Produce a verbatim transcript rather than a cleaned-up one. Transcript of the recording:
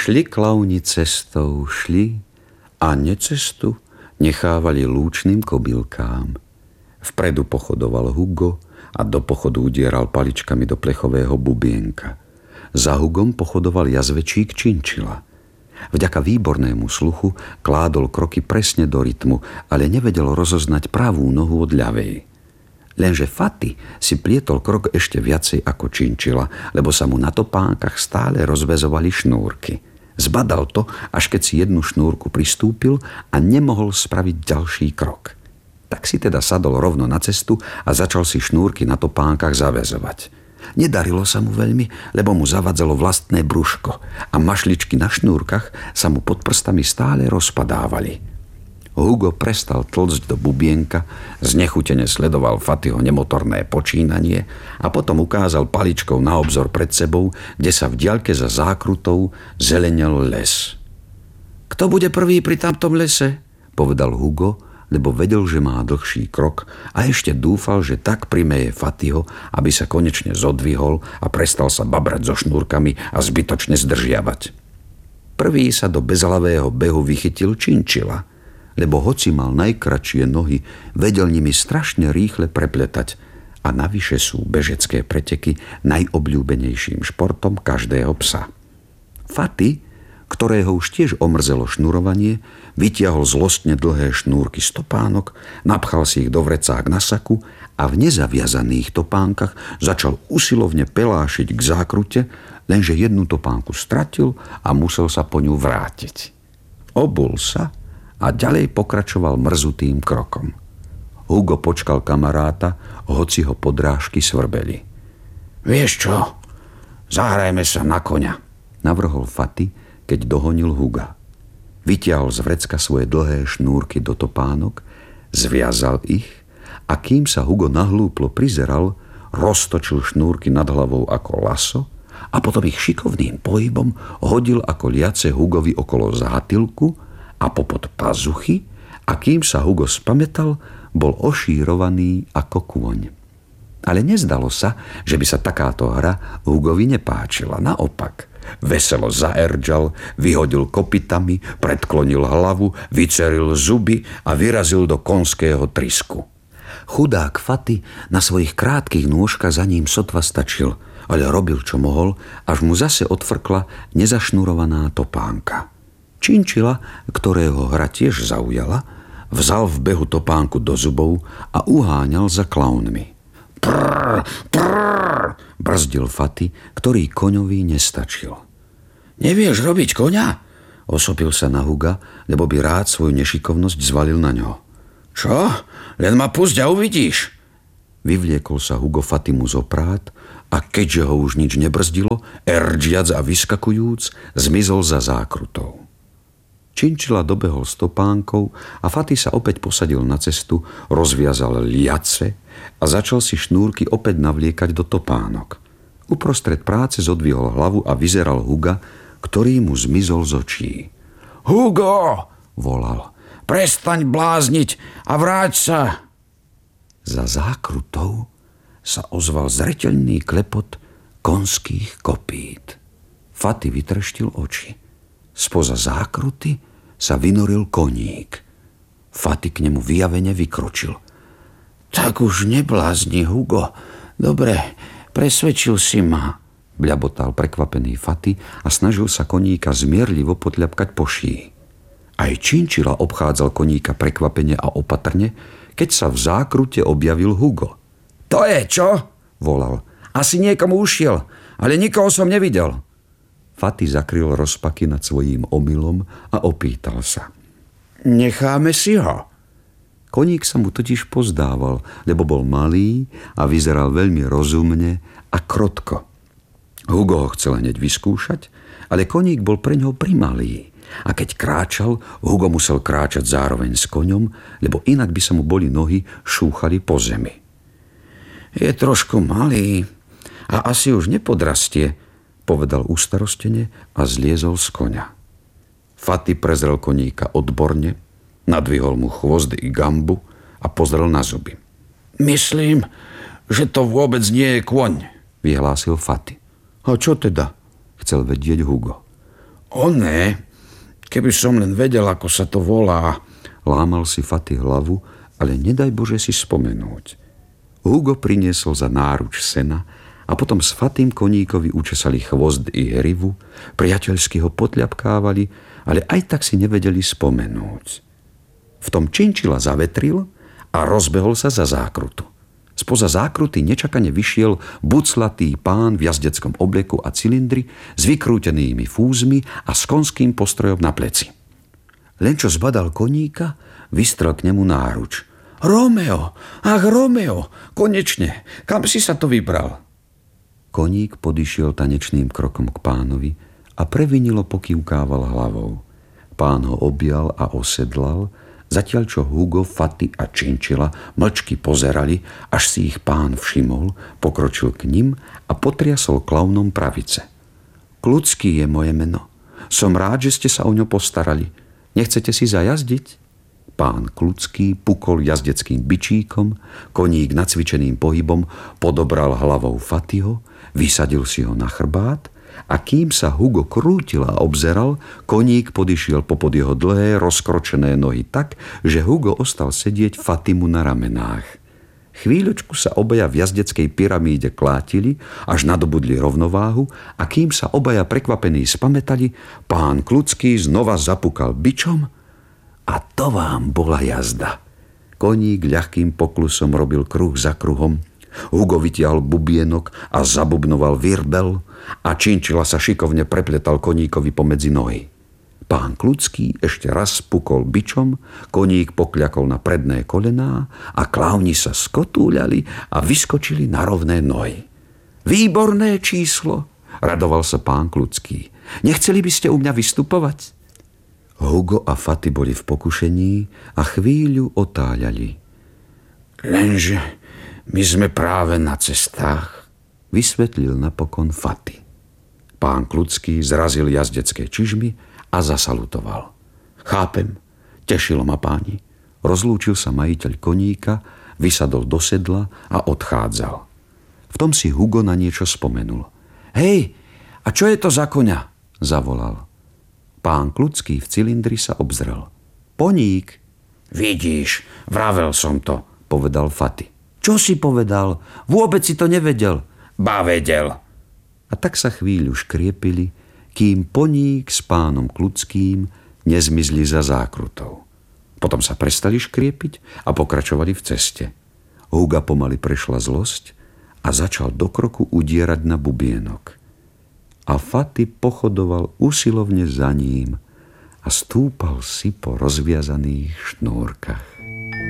Šli klauni cestou, šli a necestu nechávali lúčnym kobylkám. Vpredu pochodoval Hugo a do pochodu udieral paličkami do plechového bubienka. Za Hugom pochodoval jazvečík Činčila. Vďaka výbornému sluchu kládol kroky presne do rytmu, ale nevedel rozoznať pravú nohu od ľavej. Lenže Fati si plietol krok ešte viacej ako Činčila, lebo sa mu na topánkach stále rozväzovali šnúrky. Zbadal to, až keď si jednu šnúrku pristúpil a nemohol spraviť ďalší krok. Tak si teda sadol rovno na cestu a začal si šnúrky na topánkach zaväzovať. Nedarilo sa mu veľmi, lebo mu zavadzalo vlastné brúško a mašličky na šnúrkach sa mu pod prstami stále rozpadávali. Hugo prestal tlcť do bubienka, znechutene sledoval Fatiho nemotorné počínanie a potom ukázal paličkou na obzor pred sebou, kde sa v diaľke za zákrutou zelenel les. Kto bude prvý pri tamtom lese? Povedal Hugo, lebo vedel, že má dlhší krok a ešte dúfal, že tak primeje Fatiho, aby sa konečne zodvihol a prestal sa babrať so šnúrkami a zbytočne zdržiavať. Prvý sa do bezhlavého behu vychytil Činčila, lebo hoci mal najkratšie nohy, vedel nimi strašne rýchle prepletať a navyše sú bežecké preteky najobľúbenejším športom každého psa. Fati, ktorého už tiež omrzelo šnurovanie, vytiahol zlostne dlhé šnúrky z topánok, napchal si ich do vrecák na saku a v nezaviazaných topánkach začal usilovne pelášiť k zákrute, lenže jednu topánku stratil a musel sa po ňu vrátiť. Obul sa a ďalej pokračoval mrzutým krokom. Hugo počkal kamaráta, hoci ho podrážky svrbeli. Vieš čo? Zahrajme sa na koňa, navrhol Fati, keď dohonil Huga. Vytiahol z vrecka svoje dlhé šnúrky do topánok, zviazal ich a kým sa Hugo nahlúplo prizeral, roztočil šnúrky nad hlavou ako laso a potom ich šikovným pohybom hodil ako liace Hugovi okolo zátilku a popod pazuchy a kým sa Hugo spamätal, bol ošírovaný ako kôň. Ale nezdalo sa, že by sa takáto hra Hugovi nepáčila. Naopak, veselo zaerdžal, vyhodil kopytami, predklonil hlavu, vyceril zuby a vyrazil do konského trysku. Chudák Fati na svojich krátkych nôžkach za ním sotva stačil, ale robil, čo mohol, až mu zase odfrkla nezašnurovaná topánka. Činčila, ktorého hra tiež zaujala, vzal v behu topánku do zubov a uháňal za klaunmi. Prr, prr, brzdil Fati, ktorý koňovi nestačil. Nevieš robiť koňa? Osopil sa na Huga, lebo by rád svoju nešikovnosť zvalil na ňo. Čo? Len ma pusť a uvidíš. Vyvliekol sa Hugo Fatimu zoprát a keďže ho už nič nebrzdilo, erdžiac a vyskakujúc, zmizol za zákrutou. Činčila dobehol s topánkou a Fati sa opäť posadil na cestu, rozviazal liace a začal si šnúrky opäť navliekať do topánok. Uprostred práce zodvihol hlavu a vyzeral Huga, ktorý mu zmizol z očí. Hugo! Volal. Prestaň blázniť a vráť sa! Za zákrutou sa ozval zreteľný klepot konských kopít. Fati vytreštil oči. Spoza zákruty sa vynoril koník. Fati k nemu vyjavene vykročil. Tak už neblázni, Hugo. Dobre, presvedčil si ma, bľabotal prekvapený Fati a snažil sa koníka zmierlivo podľapkať po šíji. Aj Činčila obchádzal koníka prekvapene a opatrne, keď sa v zákrute objavil Hugo. To je čo? Volal. Asi niekomu ušiel, ale nikoho som nevidel. Fati zakryl rozpaky nad svojím omylom a opýtal sa. Necháme si ho? Koník sa mu totiž pozdával, lebo bol malý a vyzeral veľmi rozumne a krotko. Hugo ho chcel hneď vyskúšať, ale koník bol pre ňoho primalý. A keď kráčal, Hugo musel kráčať zároveň s koňom, lebo inak by sa mu boli nohy šúchali po zemi. Je trošku malý a asi už nepodrastie, povedal ustarostene a zliezol z koňa. Fati prezrel koníka odborne, nadvihol mu chvost i gambu a pozrel na zuby. Myslím, že to vôbec nie je kôň, vyhlásil Fati. A čo teda? Chcel vedieť Hugo. Oné, keby som len vedel, ako sa to volá. Lámal si Fati hlavu, ale nedaj Bože si spomenúť. Hugo priniesol za náruč sena a potom s Fatim koníkovi učesali chvost i hrivu, priateľsky ho potľapkávali, ale aj tak si nevedeli spomenúť. V tom Činčila zavetril a rozbehol sa za zákrutu. Spoza zákruty nečakane vyšiel buclatý pán v jazdeckom obleku a cylindri s vykrútenými fúzmi a s konským postrojom na pleci. Len čo zbadal koníka, vystrel k nemu náruč. Romeo, ach Romeo, konečne, kam si sa to vybral? Koník podišiel tanečným krokom k pánovi a previnilo pokývkával hlavou. Pán ho objal a osedlal, zatiaľ čo Hugo, Fati a Činčila mlčky pozerali, až si ich pán všimol, pokročil k nim a potriasol klaunom pravice. Klucký je moje meno. Som rád, že ste sa o ňo postarali. Nechcete si zajazdiť? Pán Klucký pukol jazdeckým bičíkom, koník nacvičeným pohybom podobral hlavou Fatiho, vysadil si ho na chrbát a kým sa Hugo krútil a obzeral, koník podišiel popod jeho dlhé, rozkročené nohy tak, že Hugo ostal sedieť Fatimu na ramenách. Chvíľočku sa obaja v jazdeckej pyramíde klátili, až nadobudli rovnováhu a kým sa obaja prekvapení spamätali, pán Klucký znova zapukal bičom a to vám bola jazda. Koník ľahkým poklusom robil kruh za kruhom, Hugo vytiahol bubienok a zabubnoval virbel a Činčila sa šikovne prepletal koníkovi pomedzi nohy. Pán Klucký ešte raz pukol bičom, koník pokľakol na predné kolená a klauni sa skotúľali a vyskočili na rovné nohy. Výborné číslo, radoval sa pán Klucký. Nechceli by ste u mňa vystupovať? Hugo a Fati boli v pokušení a chvíľu otáľali. Lenže my sme práve na cestách, vysvetlil napokon Fati. Pán Klucký zrazil jazdecké čižmy a zasalutoval. Chápem, tešilo ma páni. Rozlúčil sa majiteľ koníka, vysadol do sedla a odchádzal. V tom si Hugo na niečo spomenul. Hej, a čo je to za koňa? Zavolal. Pán Klucký v cylindri sa obzrel. Poník. Vidíš, vravel som to, povedal Fati. Čo si povedal? Vôbec si to nevedel. Ba vedel. A tak sa chvíľu škriepili, kým Poník s pánom Kluckým nezmizli za zákrutou. Potom sa prestali škriepiť a pokračovali v ceste. Huga pomaly prešla zlosť a začal do kroku udierať na bubienok. A Fati pochodoval usilovne za ním a stúpal si po rozviazaných šnúrkach.